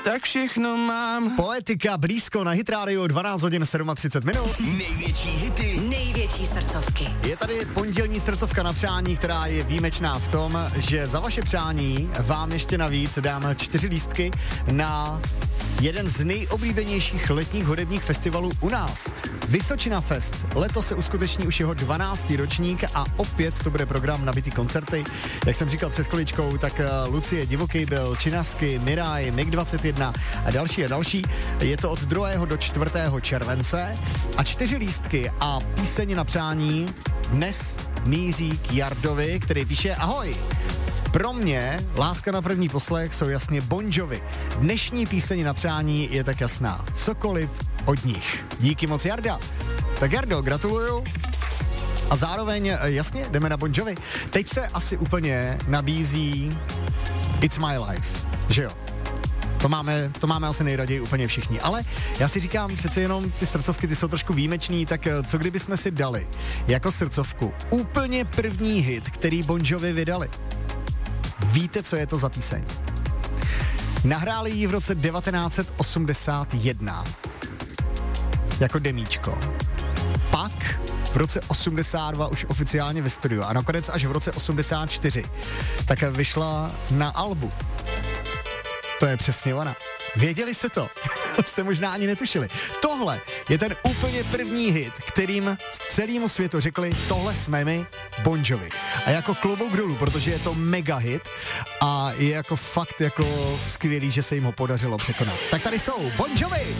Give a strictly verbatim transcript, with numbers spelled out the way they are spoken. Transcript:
tak všechno mám. Poetika blízko na Hit Radio, dvanáct hodin třicet sedm minut. Největší hity. Největší srdcovky. Je tady pondělní srdcovka na přání, která je výjimečná v tom, že za vaše přání vám ještě navíc dám čtyři lístky na jeden z nejoblíbenějších letních hudebních festivalů u nás. Vysočina Fest. Letos se uskuteční už jeho dvanáctý ročník a opět to bude program nabitý koncerty. Jak jsem říkal před chviličkou, tak Lucie, Divoký byl, Činasky, Miraj, mig dvacet jedna a další a další. Je to od druhého do čtvrtého července a čtyři lístky a píseň na přání dnes míří k Jardovi, který píše: ahoj. Pro mě láska na první poslech jsou jasně Bon Jovi. Dnešní píseň na přání je tak jasná. Cokoliv od nich. Díky moc, Jarda. Tak Jardo, gratuluju. A zároveň, jasně, jdeme na Bon Jovi. Teď se asi úplně nabízí It's My Life, že jo? To máme, to máme asi nejraději úplně všichni. Ale já si říkám, přece jenom ty srdcovky, ty jsou trošku výjimečný, tak co kdyby jsme si dali jako srdcovku úplně první hit, který Bon Jovi vydali? Víte, co je to za píseň? Nahráli ji v roce devatenáct set osmdesát jedna jako demíčko. Pak v roce osmdesát dva už oficiálně ve studiu a nakonec až v roce osmdesát čtyři tak vyšla na albu. To je přesně ona. Věděli jste to? Jste možná ani netušili. Tohle je ten úplně první hit, kterým celému světu řekli, tohle jsme my, Bon Jovi. A jako klobouk dolů, protože je to mega hit a je jako fakt jako skvělý, že se jim ho podařilo překonat. Tak tady jsou Bon Jovi!